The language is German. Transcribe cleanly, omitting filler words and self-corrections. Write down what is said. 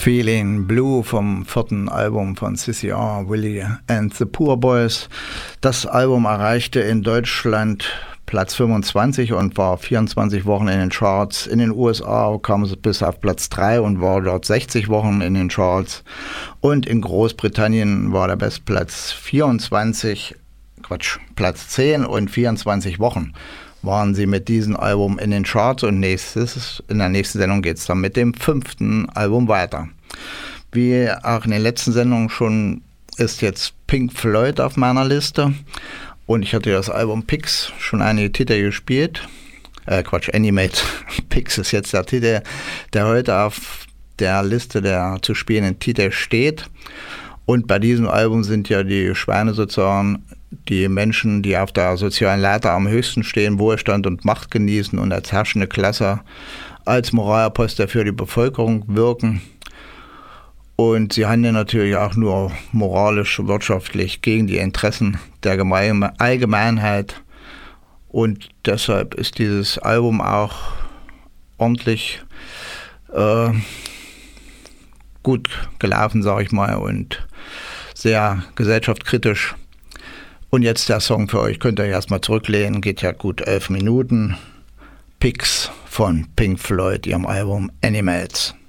Feeling Blue vom 4. Album von CCR, Willie and the Poor Boys. Das Album erreichte in Deutschland Platz 25 und war 24 Wochen in den Charts. In den USA kam es bis auf Platz 3 und war dort 60 Wochen in den Charts. Und in Großbritannien war der Bestplatz Platz 10 und 24 Wochen waren sie mit diesem Album in den Charts und in der nächsten Sendung geht es dann mit dem 5. Album weiter. Wie auch in den letzten Sendungen schon ist jetzt Pink Floyd auf meiner Liste und ich hatte das Album Pix schon einige Titel gespielt. Animate. Pix ist jetzt der Titel, der heute auf der Liste der zu spielenden Titel steht. Und bei diesem Album sind ja die Schweine sozusagen die Menschen, die auf der sozialen Leiter am höchsten stehen, Wohlstand und Macht genießen und als herrschende Klasse als Moralapostel für die Bevölkerung wirken. Und sie handeln natürlich auch nur moralisch, wirtschaftlich gegen die Interessen der Allgemeinheit. Und deshalb ist dieses Album auch ordentlich gut gelaufen, sage ich mal, und sehr gesellschaftskritisch. Und jetzt der Song für euch, könnt ihr erstmal zurücklehnen, geht ja gut 11 Minuten. Pix von Pink Floyd, ihrem Album Animals.